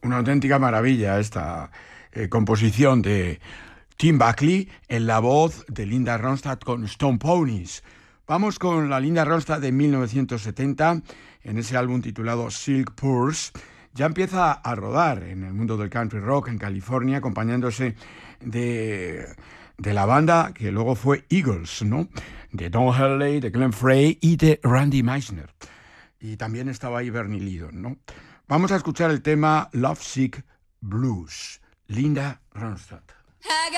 Una auténtica maravilla esta composición de Tim Buckley en la voz de Linda Ronstadt con Stone Ponies. Vamos con la Linda Ronstadt de 1970, en ese álbum titulado Silk Purse. Ya empieza a rodar en el mundo del country rock en California, acompañándose de la banda que luego fue Eagles, ¿no? De Don Henley, de Glenn Frey y de Randy Meisner. Y también estaba ahí Bernie Leadon, ¿no? Vamos a escuchar el tema Lovesick Blues, Linda Ronstadt.